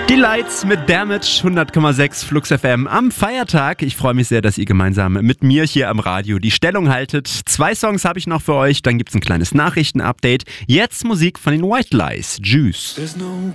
Die Lights mit Damage, 100,6 Flux FM am Feiertag. Ich freue mich sehr, dass ihr gemeinsam mit mir hier am Radio die Stellung haltet. 2 Songs habe ich noch für euch, dann gibt es ein kleines Nachrichtenupdate. Jetzt Musik von den White Lies, Juice. There's no